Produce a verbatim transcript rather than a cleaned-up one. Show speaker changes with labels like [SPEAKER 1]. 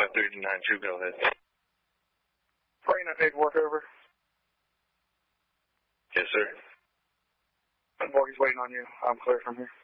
[SPEAKER 1] five three nine two, go ahead.
[SPEAKER 2] Bring that paperwork over.
[SPEAKER 1] Yes, sir.
[SPEAKER 2] Morgan's waiting on you. I'm clear from here.